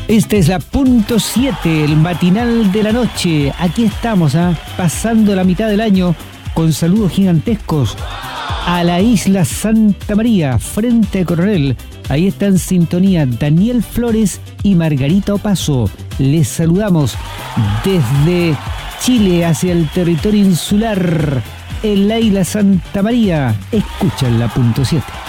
Esta es la punto 7, el matinal de la noche. Aquí estamos, pasando la mitad del año con saludos gigantescos a la isla Santa María, frente a Coronel. Ahí está en sintonía Daniel Flores y Margarita Opaso. Les saludamos desde Chile hacia el territorio insular en la isla Santa María. Escuchan la punto 7.